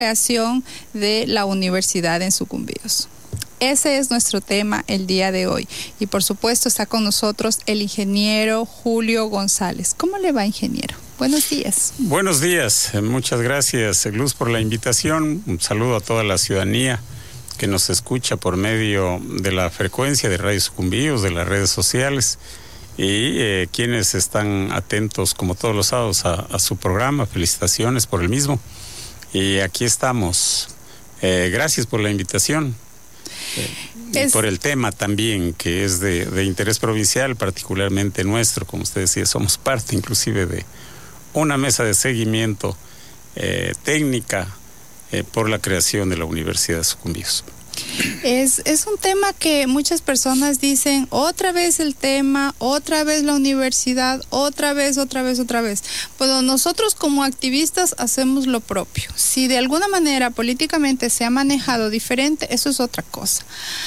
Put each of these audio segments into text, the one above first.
creación de la universidad en Sucumbíos. Ese es nuestro tema el día de hoy. Y por supuesto está con nosotros el ingeniero Julio González. ¿Cómo le va, ingeniero? Buenos días. Buenos días. Muchas gracias, Luz, por la invitación. Un saludo a toda la ciudadanía que nos escucha por medio de la frecuencia de Radio Sucumbíos, de las redes sociales y quienes están atentos como todos los sábados a su programa. Felicitaciones por el mismo. Y aquí estamos. Gracias por la invitación. Y por el tema también, que es de interés provincial, particularmente nuestro, como usted decía, somos parte inclusive de una mesa de seguimiento técnica por la creación de la Universidad de Sucumbíos. Es un tema que muchas personas dicen, otra vez el tema, otra vez la universidad, otra vez. Pues nosotros como activistas hacemos lo propio. Si de alguna manera políticamente se ha manejado diferente, eso es otra cosa.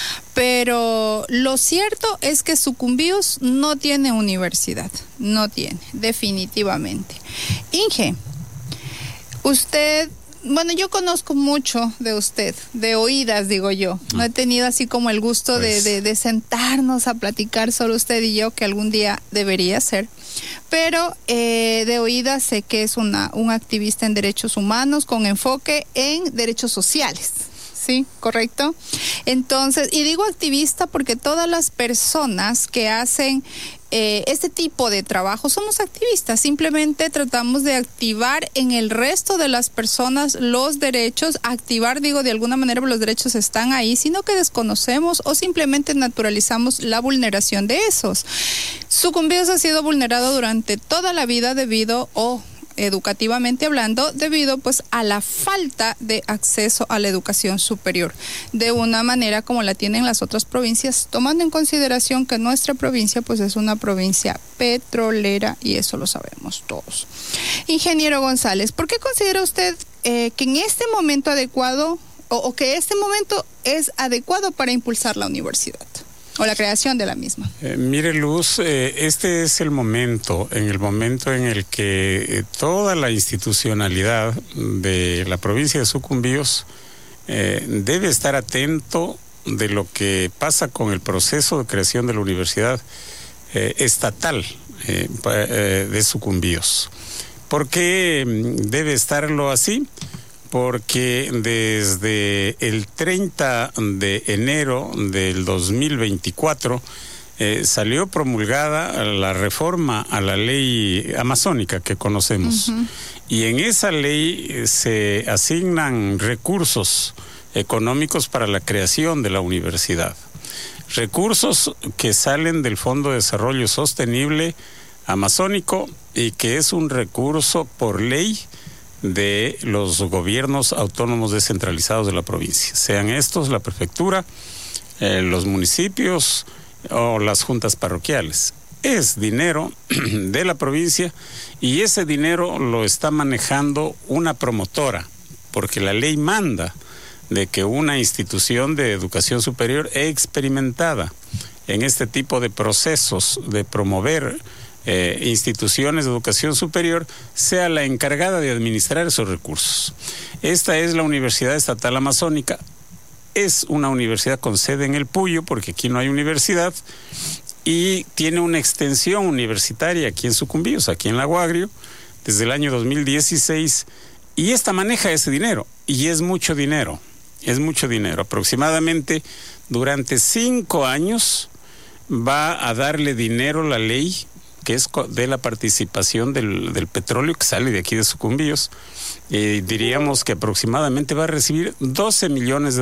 Pero lo cierto es que Sucumbíos no tiene universidad, no tiene, definitivamente. Inge, usted... Bueno, yo conozco mucho de usted, de oídas, digo yo. No he tenido así como el gusto de sentarnos a platicar solo usted y yo, que algún día debería ser. Pero de oídas sé que es un activista en derechos humanos con enfoque en derechos sociales. ¿Sí? ¿Correcto? Entonces, y digo activista porque todas las personas que hacen este tipo de trabajo somos activistas. Simplemente tratamos de activar en el resto de las personas los derechos. Activar, digo, de alguna manera los derechos están ahí, sino que desconocemos o simplemente naturalizamos la vulneración de esos. Sucumbíos ha sido vulnerado durante toda la vida debido educativamente hablando, debido pues a la falta de acceso a la educación superior, de una manera como la tienen las otras provincias, tomando en consideración que nuestra provincia pues es una provincia petrolera y eso lo sabemos todos. Ingeniero González, ¿por qué considera usted que en este momento adecuado o que este momento es adecuado para impulsar la universidad? O la creación de la misma. Mire, Luz, este es el momento en el que toda la institucionalidad de la provincia de Sucumbíos debe estar atento de lo que pasa con el proceso de creación de la universidad estatal de Sucumbíos. ¿Por qué debe estarlo así? Porque desde el 30 de enero del 2024 salió promulgada la reforma a la ley amazónica que conocemos. Uh-huh. Y en esa ley se asignan recursos económicos para la creación de la universidad. Recursos que salen del Fondo de Desarrollo Sostenible Amazónico y que es un recurso por ley de los gobiernos autónomos descentralizados de la provincia, sean estos la prefectura, los municipios o las juntas parroquiales. Es dinero de la provincia y ese dinero lo está manejando una promotora, porque la ley manda de que una institución de educación superior experimentada en este tipo de procesos de promover instituciones de educación superior sea la encargada de administrar esos recursos. Esta es la Universidad Estatal Amazónica. Es una universidad con sede en el Puyo, porque aquí no hay universidad, y tiene una extensión universitaria aquí en Sucumbíos, aquí en Lago Agrio, desde el año 2016, y esta maneja ese dinero, y es mucho dinero. Aproximadamente durante 5 años va a darle dinero la ley que es de la participación del petróleo que sale de aquí de Sucumbíos. Diríamos que aproximadamente va a recibir $12 millones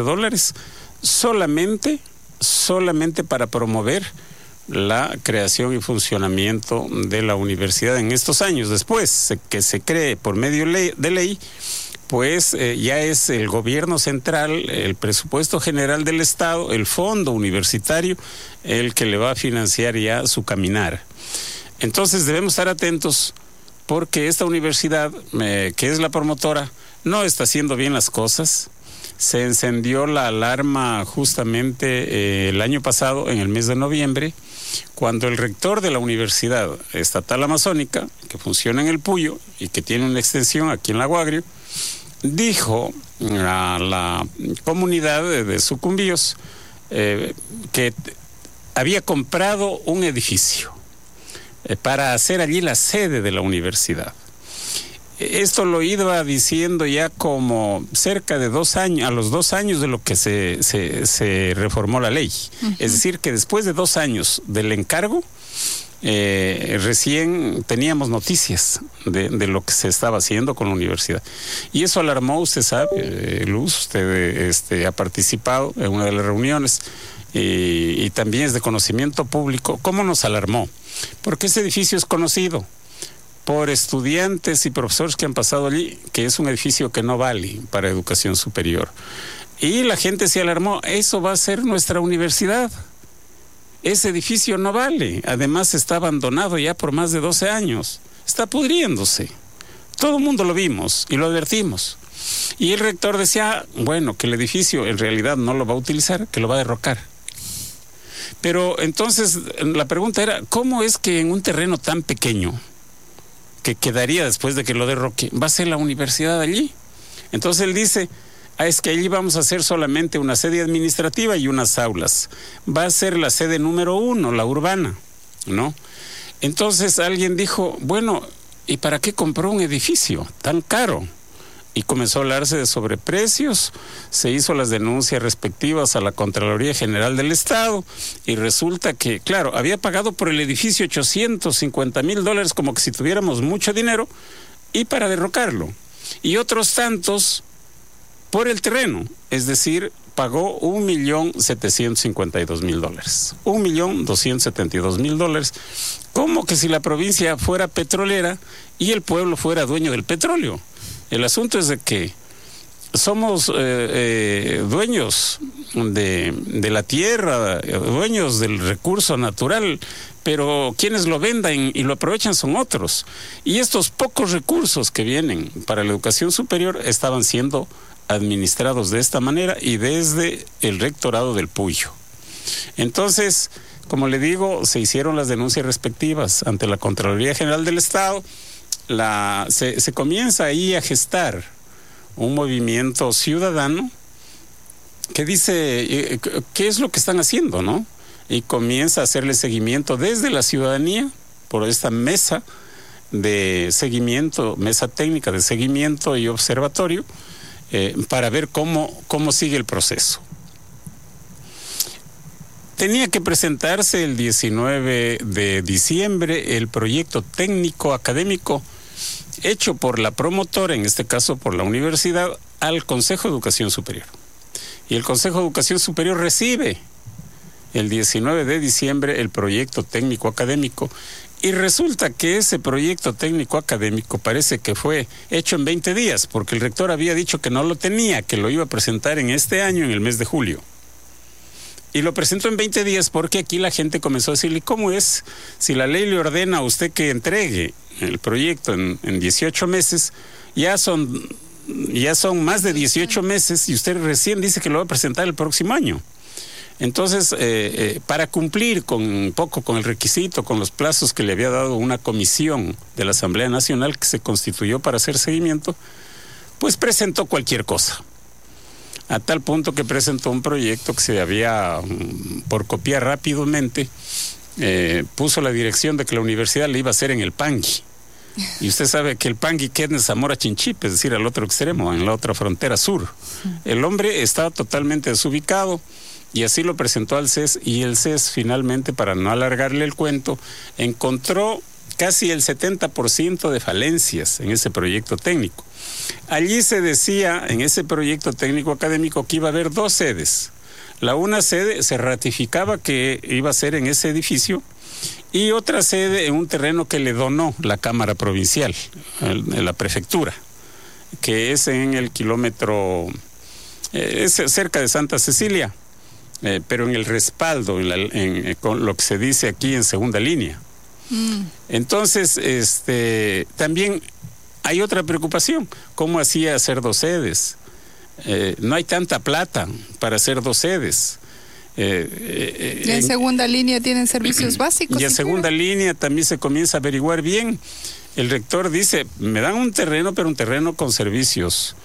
solamente para promover la creación y funcionamiento de la universidad en estos años. Después que se cree por medio de ley, pues ya es el gobierno central, el presupuesto general del Estado, el fondo universitario, el que le va a financiar ya su caminar. Entonces debemos estar atentos porque esta universidad, que es la promotora, no está haciendo bien las cosas. Se encendió la alarma justamente el año pasado, en el mes de noviembre, cuando el rector de la Universidad Estatal Amazónica, que funciona en el Puyo y que tiene una extensión aquí en Lago Agrio, dijo a la comunidad de Sucumbíos que había comprado un edificio para hacer allí la sede de la universidad. Esto lo iba diciendo ya como cerca de 2 años, a los 2 años de lo que se reformó la ley. Uh-huh. Es decir, que después de 2 años del encargo, recién teníamos noticias de lo que se estaba haciendo con la universidad. Y eso alarmó, usted sabe, Luz, usted ha participado en una de las reuniones y también es de conocimiento público. ¿Cómo nos alarmó? Porque ese edificio es conocido por estudiantes y profesores que han pasado allí, que es un edificio que no vale para educación superior. Y la gente se alarmó, eso va a ser nuestra universidad. Ese edificio no vale, además está abandonado ya por más de 12 años, está pudriéndose. Todo el mundo lo vimos y lo advertimos. Y el rector decía, bueno, que el edificio en realidad no lo va a utilizar, que lo va a derrocar. Pero entonces la pregunta era, ¿cómo es que en un terreno tan pequeño, que quedaría después de que lo derroque, va a ser la universidad allí? Entonces él dice, es que allí vamos a hacer solamente una sede administrativa y unas aulas. Va a ser la sede número 1, la urbana, ¿no? Entonces alguien dijo, bueno, ¿y para qué compró un edificio tan caro? Y comenzó a hablarse de sobreprecios, se hizo las denuncias respectivas a la Contraloría General del Estado y resulta que, claro, había pagado por el edificio $850,000 como que si tuviéramos mucho dinero y para derrocarlo. Y otros tantos por el terreno, es decir, pagó $1,752,000. $1,272,000, como que si la provincia fuera petrolera y el pueblo fuera dueño del petróleo. El asunto es de que somos dueños de la tierra, dueños del recurso natural, pero quienes lo vendan y lo aprovechan son otros. Y estos pocos recursos que vienen para la educación superior estaban siendo administrados de esta manera y desde el rectorado del Puyo. Entonces, como le digo, se hicieron las denuncias respectivas ante la Contraloría General del Estado. Se comienza ahí a gestar un movimiento ciudadano que dice qué es lo que están haciendo, ¿no? Y comienza a hacerle seguimiento desde la ciudadanía por esta mesa de seguimiento, mesa técnica de seguimiento y observatorio, para ver cómo sigue el proceso. Tenía que presentarse el 19 de diciembre el proyecto técnico académico hecho por la promotora, en este caso por la universidad, al Consejo de Educación Superior. Y el Consejo de Educación Superior recibe el 19 de diciembre el proyecto técnico académico y resulta que ese proyecto técnico académico parece que fue hecho en 20 días, porque el rector había dicho que no lo tenía, que lo iba a presentar en este año, en el mes de julio. Y lo presentó en 20 días porque aquí la gente comenzó a decirle, ¿cómo es? Si la ley le ordena a usted que entregue el proyecto en 18 meses, ya son más de 18 meses y usted recién dice que lo va a presentar el próximo año. Entonces, para cumplir con el requisito, con los plazos que le había dado una comisión de la Asamblea Nacional que se constituyó para hacer seguimiento, pues presentó cualquier cosa. A tal punto que presentó un proyecto que se había, por copiar rápidamente, puso la dirección de que la universidad le iba a hacer en el Pangui. Y usted sabe que el Pangui queda en Zamora Chinchipe, es decir, al otro extremo, en la otra frontera sur. El hombre estaba totalmente desubicado y así lo presentó al CES y el CES finalmente, para no alargarle el cuento, encontró casi el 70% de falencias en ese proyecto técnico. Allí se decía, en ese proyecto técnico académico, que iba a haber 2 sedes. La una sede se ratificaba que iba a ser en ese edificio y otra sede en un terreno que le donó la Cámara Provincial, la prefectura, que es en el kilómetro, es cerca de Santa Cecilia, pero en el respaldo, con lo que se dice aquí en segunda línea. Entonces, también hay otra preocupación, ¿cómo hacía hacer 2 sedes? No hay tanta plata para hacer 2 sedes. Y en segunda línea tienen servicios básicos. Y en segunda línea también se comienza a averiguar bien. El rector dice, me dan un terreno, pero un terreno con servicios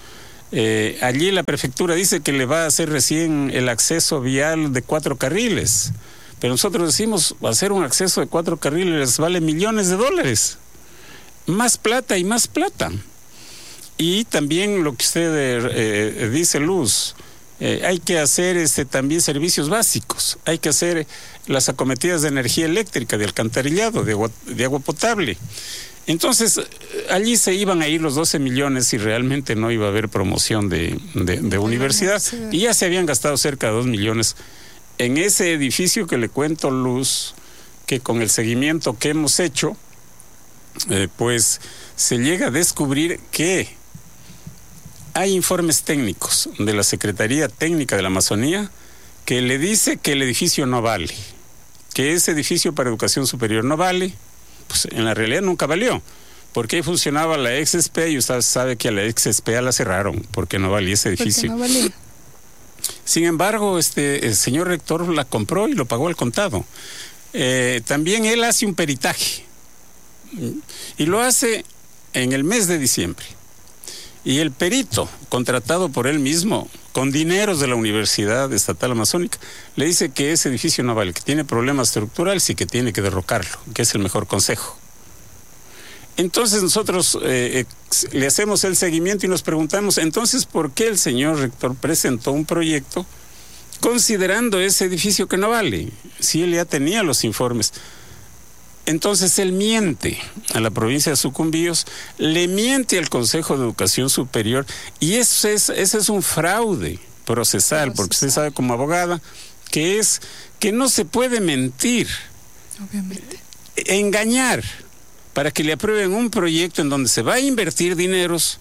Allí la prefectura dice que le va a hacer recién el acceso vial de 4 carriles. Pero nosotros decimos, hacer un acceso de 4 carriles vale millones de dólares. Más plata y más plata. Y también lo que usted dice, Luz, hay que hacer también servicios básicos. Hay que hacer las acometidas de energía eléctrica, de alcantarillado, de agua potable. Entonces, allí se iban a ir los 12 millones y realmente no iba a haber promoción de universidad. Y ya se habían gastado cerca de 2 millones en ese edificio que le cuento, Luz, que con el seguimiento que hemos hecho, pues se llega a descubrir que hay informes técnicos de la Secretaría Técnica de la Amazonía que le dice que el edificio no vale, que ese edificio para educación superior no vale. Pues en la realidad nunca valió, porque ahí funcionaba la ex-SPA y usted sabe que a la ex-SPA la cerraron porque no valía ese edificio. No valía. Sin embargo, el señor rector la compró y lo pagó al contado. También él hace un peritaje y lo hace en el mes de diciembre. Y el perito, contratado por él mismo, con dineros de la Universidad Estatal Amazónica, le dice que ese edificio no vale, que tiene problemas estructurales y que tiene que derrocarlo, que es el mejor consejo. Entonces nosotros le hacemos el seguimiento y nos preguntamos, entonces, ¿por qué el señor rector presentó un proyecto considerando ese edificio que no vale? Si él ya tenía los informes. Entonces él miente a la provincia de Sucumbíos, le miente al Consejo de Educación Superior, y ese es un fraude procesal, porque usted sabe como abogada que no se puede mentir, obviamente, engañar para que le aprueben un proyecto en donde se va a invertir dineros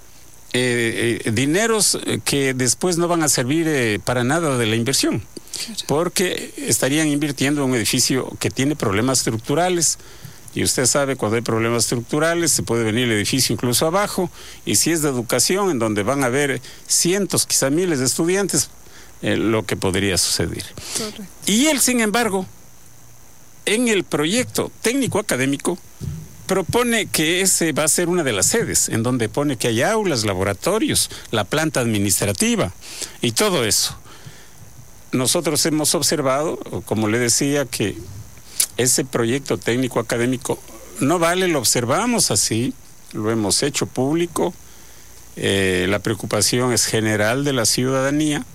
que después no van a servir para nada de la inversión. Porque estarían invirtiendo en un edificio que tiene problemas estructurales, y usted sabe, cuando hay problemas estructurales se puede venir el edificio incluso abajo, y si es de educación, en donde van a haber cientos, quizá miles de estudiantes, lo que podría suceder. Correcto. Y él, sin embargo, en el proyecto técnico académico, propone que ese va a ser una de las sedes, en donde pone que hay aulas, laboratorios, la planta administrativa y todo eso. Nosotros hemos observado, como le decía, que ese proyecto técnico académico no vale, lo observamos así, lo hemos hecho público, la preocupación es general de la ciudadanía,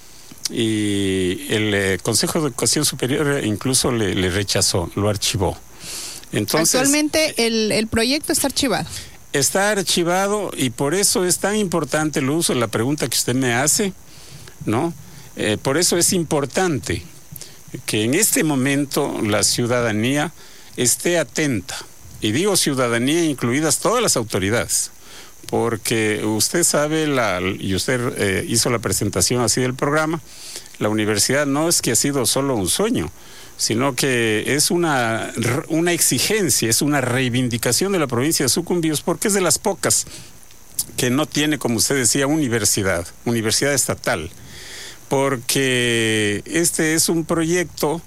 y el Consejo de Educación Superior incluso le rechazó, lo archivó. Entonces, actualmente el proyecto está archivado. Está archivado, y por eso es tan importante el uso de la pregunta que usted me hace, ¿no? Por eso es importante que en este momento la ciudadanía esté atenta, y digo ciudadanía incluidas todas las autoridades, porque usted sabe, y usted hizo la presentación así del programa, la universidad no es que ha sido solo un sueño, sino que es una exigencia, es una reivindicación de la provincia de Sucumbíos, porque es de las pocas que no tiene, como usted decía, universidad estatal. Porque este es un proyecto,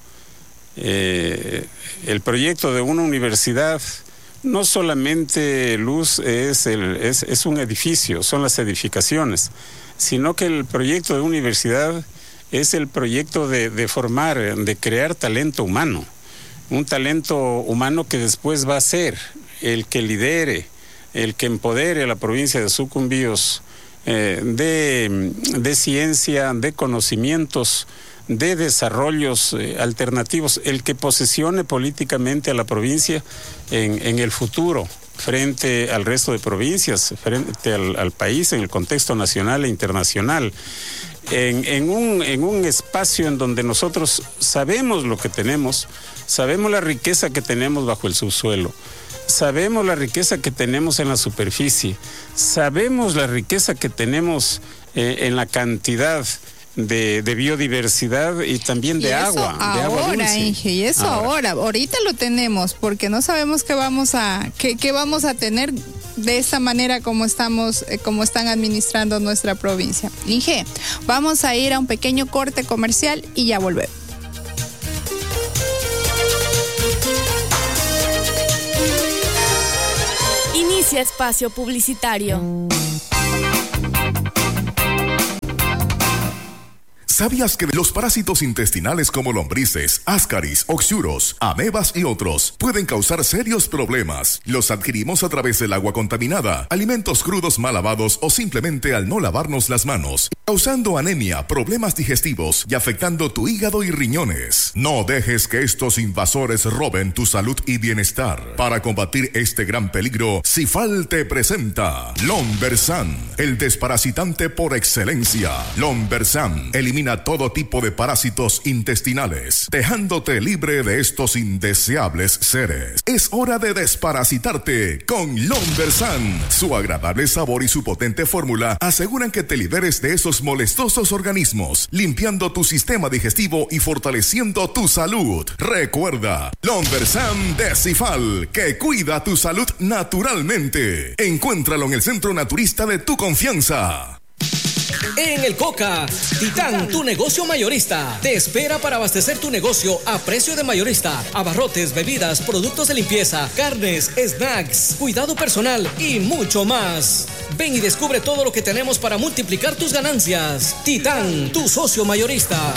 el proyecto de una universidad, no solamente, Luz, es un edificio, son las edificaciones, sino que el proyecto de universidad es el proyecto de formar, de crear talento humano, un talento humano que después va a ser el que lidere, el que empodere a la provincia de Sucumbíos, de ciencia, de conocimientos, de desarrollos alternativos, el que posesione políticamente a la provincia en el futuro, frente al resto de provincias, frente al país, en el contexto nacional e internacional, en un espacio en donde nosotros sabemos lo que tenemos, sabemos la riqueza que tenemos bajo el subsuelo, sabemos la riqueza que tenemos en la superficie, sabemos la riqueza que tenemos en la cantidad de biodiversidad y también de agua, de agua dulce. Inge, y eso ahorita lo tenemos, porque no sabemos qué vamos a tener de esta manera como están administrando nuestra provincia. Inge, vamos a ir a un pequeño corte comercial y ya volvemos. Inicia espacio publicitario. ¿Sabías que los parásitos intestinales como lombrices, ascaris, oxuros, amebas y otros pueden causar serios problemas? Los adquirimos a través del agua contaminada, alimentos crudos mal lavados o simplemente al no lavarnos las manos, causando anemia, problemas digestivos y afectando tu hígado y riñones. No dejes que estos invasores roben tu salud y bienestar. Para combatir este gran peligro, Cifal te presenta Lombersan, el desparasitante por excelencia. Lombersan elimina todo tipo de parásitos intestinales, dejándote libre de estos indeseables seres. Es hora de desparasitarte con Lombersan. Su agradable sabor y su potente fórmula aseguran que te liberes de esos molestosos organismos, limpiando tu sistema digestivo y fortaleciendo tu salud. Recuerda, Lombersan de Cifal, que cuida tu salud naturalmente. Encuéntralo en el centro naturista de tu confianza. En el Coca, Titán, tu negocio mayorista, te espera para abastecer tu negocio a precio de mayorista. Abarrotes, bebidas, productos de limpieza, carnes, snacks, cuidado personal y mucho más. Ven y descubre todo lo que tenemos para multiplicar tus ganancias. Titán, tu socio mayorista.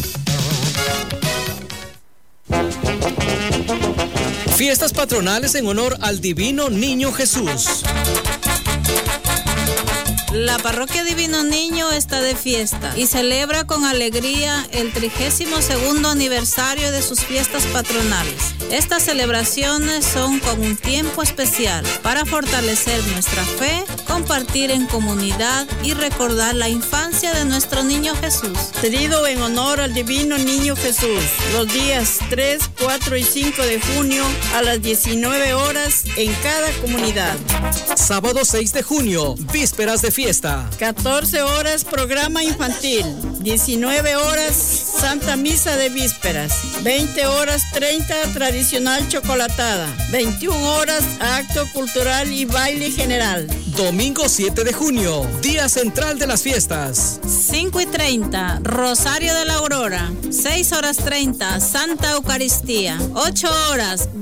Fiestas patronales en honor al Divino Niño Jesús. La Parroquia Divino Niño está de fiesta y celebra con alegría el 32º aniversario de sus fiestas patronales. Estas celebraciones son con un tiempo especial para fortalecer nuestra fe, compartir en comunidad y recordar la infancia de nuestro Niño Jesús. Pedido en honor al Divino Niño Jesús, los días 3, 4 y 5 de junio a las 19 horas en cada comunidad. Sábado 6 de junio, vísperas de fiesta. 14 horas programa infantil, 19 horas Santa Misa de Vísperas, 20 horas 30 tradicional chocolatada, 21 horas acto cultural y baile general. Domingo 7 de junio, día central de las fiestas. 5:30, Rosario de la Aurora. 6:30, Santa Eucaristía. 8 horas,